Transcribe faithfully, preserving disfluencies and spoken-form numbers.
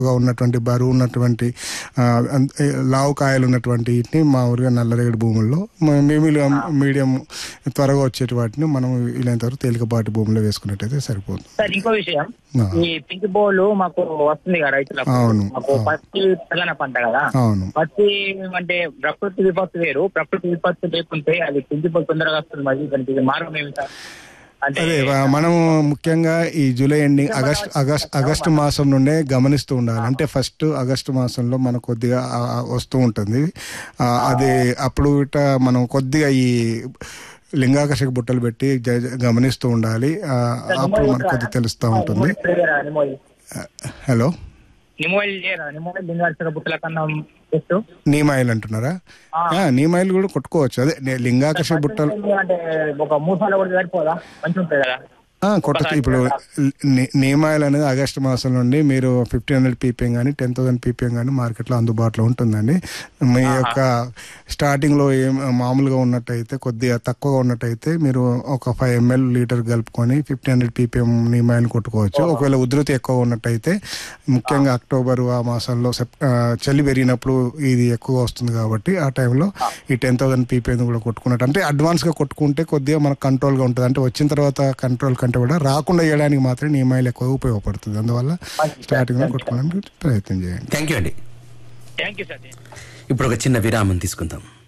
ఉన్నటువంటి బరువు ఉన్నటువంటి లావు కాయలు ఉన్నటువంటి వీటిని మా ఊరిగా నల్లరేగడి భూముల్లో మేము మీడియం త్వరగా వచ్చేటి వాటిని మనం వీలైనంత వరకు తేలికపాటి భూముల్లో వేసుకున్నట్టయితే సరిపోతుంది. సార్ ఇంకో విషయం, ఈ పింక్ బోల్ మాకు వస్తుంది కదా రైతులకు. అవును, పత్తి తెలంగాణ పంట కదా. అవును, పత్తి అంటే ప్రకృతి విపత్తు వేరు, ప్రకృతి విపత్తు లేకుంటే అది పింక్ బోల్ తొందరగా వస్తుంది. మరి దానికి మార్గం ఏమి సార్? అదే మనం ముఖ్యంగా ఈ July ending August August August మాసం నుండే గమనిస్తూ ఉండాలి. అంటే ఫస్ట్ ఆగస్టు మాసంలో మనకు కొద్దిగా వస్తూ ఉంటుంది. అది అప్పుడు ఇట మనం కొద్దిగా ఈ లింగాకర్షక బుట్టలు పెట్టి గమనిస్తూ ఉండాలి. అప్పుడు మనకు కొద్దిగా తెలుస్తూ ఉంటుంది. హలో, నీమాయిల్ అంటున్నారా? నీమాయిల్ కూడా కొట్టుకోవచ్చు. అదే లింగాకర్షక బుట్టలు కొట్టచ్చు. ఇప్పుడు నీమాయిల్ అనేది ఆగస్టు మాసం నుండి మీరు ఫిఫ్టీన్ హండ్రెడ్ పీపీఎం కానీ టెన్ థౌసండ్ పీపీఎం కానీ మార్కెట్లో అందుబాటులో ఉంటుందండి. మీ యొక్క స్టార్టింగ్లో ఏం మామూలుగా ఉన్నట్టయితే కొద్దిగా తక్కువగా ఉన్నట్టయితే మీరు ఒక ఫైవ్ ఎంఎల్ లీటర్ కలుపుకొని ఫిఫ్టీన్ హండ్రెడ్ పీపీఎం నీమాయిల్ కొట్టుకోవచ్చు. ఒకవేళ ఉధృతి ఎక్కువ ఉన్నట్టయితే ముఖ్యంగా అక్టోబర్ ఆ మాసంలో చలి పెరిగినప్పుడు ఇది ఎక్కువ వస్తుంది కాబట్టి ఆ టైంలో ఈ టెన్ థౌసండ్ పీపీఎం కూడా కొట్టుకున్నట్టు అంటే అడ్వాన్స్గా కొట్టుకుంటే కొద్దిగా మనకు కంట్రోల్గా ఉంటుంది. అంటే వచ్చిన తర్వాత కంట్రోల్ కంటే కూడా రాకుండా చేయడానికి మాత్రం నీమాయిల్ ఎక్కువ ఉపయోగపడుతుంది. అందువల్ల స్టార్టింగ్ లో కొట్టుకోవడానికి ప్రయత్నం చేయండి. థ్యాంక్ యూ అండి. Thank you sir. ఇప్పుడు ఒక చిన్న విరామం తీసుకుందాం.